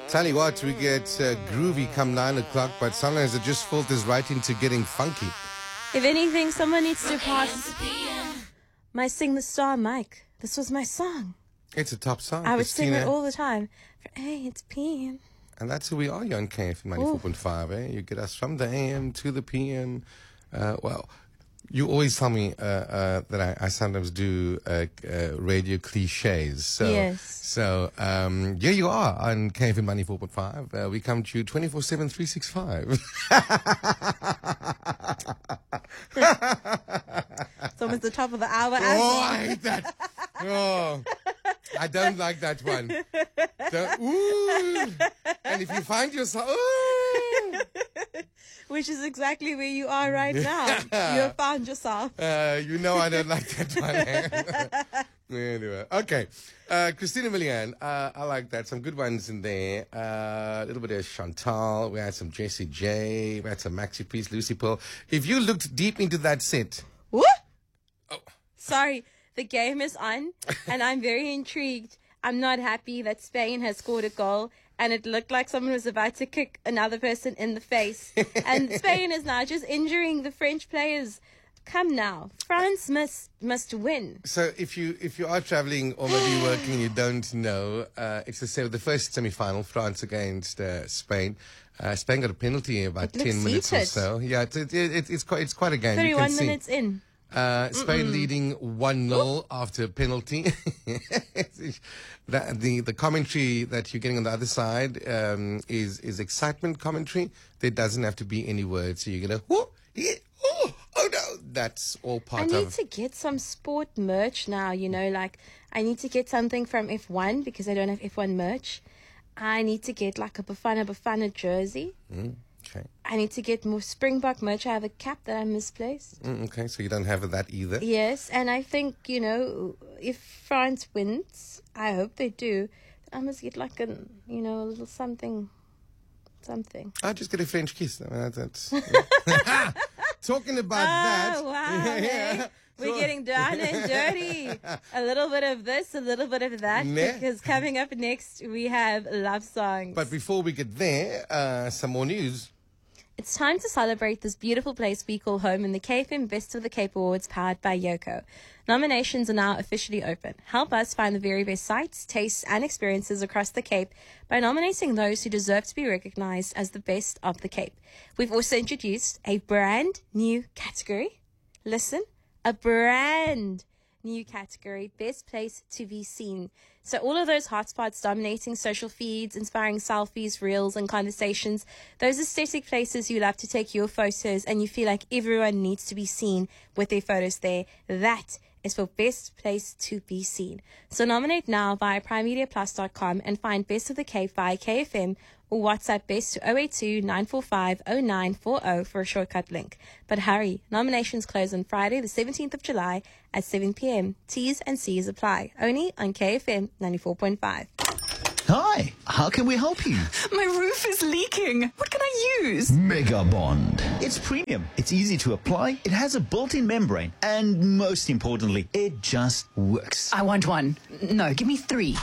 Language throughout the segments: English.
Tell you what, we get groovy come 9 o'clock, but sometimes it just filters right into getting funky. If anything, someone needs to pass my Sing the Star mic. This was my song. It's a top song. I would Christina. sing it all the time. Hey, it's PM. And that's who we are, Young KF 94.5. Eh? You get us from the AM to the PM. Well, you always tell me that I sometimes do radio cliches. So, Yes. So, here you are on KFM 94.5. We come to you 24/7, 365. It's almost the top of the hour. Oh, I hate that. Oh, I don't like that one. Ooh. And if you find yourself... Ooh. Which is exactly where you are right now. You have found yourself. You know I don't like that one. Anyway, okay. Christina Milian, I like that. Some good ones in there. A little bit of Chantal. We had some Jessie J. We had some Maxi Priest, Lucy Pearl. If you looked deep into that set... What? Oh. Sorry, the game is on, and I'm very intrigued. I'm not happy that Spain has scored a goal, and it looked like someone was about to kick another person in the face. And Spain is now just injuring the French players. Come now, France must win. So if you are traveling or maybe working and you don't know, it's the first semi-final, France against Spain. Spain got a penalty about 10 minutes or so. Yeah, it's quite a game. 31 minutes in. Spain leading 1-0 after a penalty. The commentary that you're getting on the other side is excitement commentary. There doesn't have to be any words. So you're going to, oh no, that's all part of... I need to get some sport merch now, like I need to get something from F1 because I don't have F1 merch. I need to get like a Bafana jersey. Okay. I need to get more Springbok merch. I have a cap that I misplaced. Okay, so you don't have that either? Yes, and I think, if France wins, I hope they do, I must get like a little something. I'll just get a French kiss. That's talking about that. Wow, yeah. We're getting down and dirty. A little bit of this, a little bit of that. Because coming up next, we have love songs. But before we get there, some more news. It's time to celebrate this beautiful place we call home in the KFM Best of the Cape Awards powered by Yoko. Nominations are now officially open. Help us find the very best sights, tastes and experiences across the Cape by nominating those who deserve to be recognized as the best of the Cape. We've also introduced a brand new category. Listen, a brand new category, best place to be seen. So all of those hotspots dominating social feeds, inspiring selfies, reels and conversations, those aesthetic places you love to take your photos and you feel like everyone needs to be seen with their photos there, that is for best place to be seen. So nominate now via primemediaplus.com and find Best of the Cape via KFM or WhatsApp Best to 082 945 0940 for a shortcut link. But hurry, nominations close on Friday the 17th of July at 7 p.m. T's and C's apply. Only on KFM 94.5. Hi, how can we help you? My roof is leaking. What can I use? Mega Bond. It's premium. It's easy to apply. It has a built-in membrane. And most importantly, it just works. I want one. No, give me 3.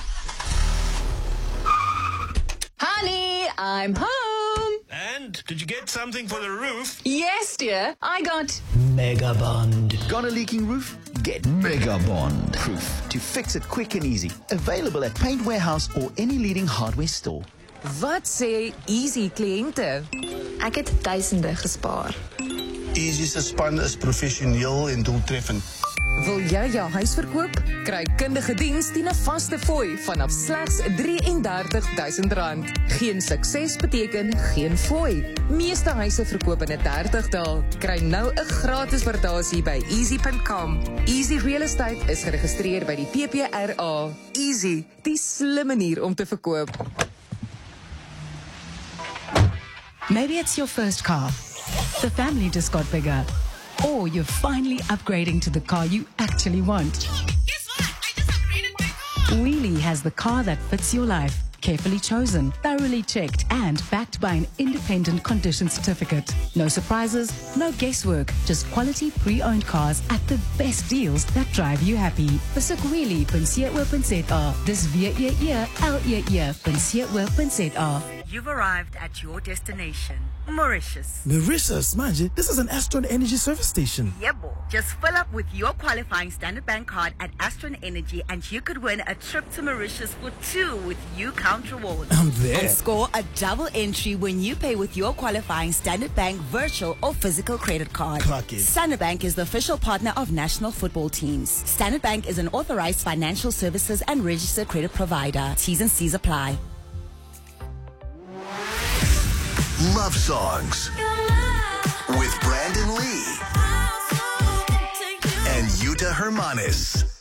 Honey, I'm home. And did you get something for the roof? Yes, dear. I got... Mega Bond. Got a leaking roof? Get Mega Bond proof to fix it quick and easy. Available at Paint Warehouse or any leading hardware store. Wat sê Easy kliënte? Ek het duisende gespaar. Easy se span is professioneel en doeltreffend. Wil jy jou huis verkoop? Kry kundige diens teen 'n vaste fooi vanaf slegs R33,000. Geen sukses beteken geen fooi. Meeste huise verkoop in 30 dae. Kry nou 'n gratis waardasie by easy.com. Easy Real Estate is geregistreer by die PPRA. Easy, die slim manier om te verkoop. Maybe it's your first car. The family just got bigger. Or you're finally upgrading to the car you actually want. Guess what? I just upgraded my car. Wheelie has the car that fits your life. Carefully chosen, thoroughly checked, and backed by an independent condition certificate. No surprises, no guesswork, just quality pre-owned cars at the best deals that drive you happy. Besoek wheelie.co.za. Dis WEELE.co.za. You've arrived at your destination, Mauritius. Mauritius, manje, this is an Astron Energy service station. Yeah, boy. Just fill up with your qualifying Standard Bank card at Astron Energy and you could win a trip to Mauritius for 2 with UCount rewards. I'm there. And score a double entry when you pay with your qualifying Standard Bank virtual or physical credit card. Clock it. Standard Bank is the official partner of national football teams. Standard Bank is an authorized financial services and registered credit provider. T's and C's apply. Love Songs with Brandon Lee and Yuta Hermanis.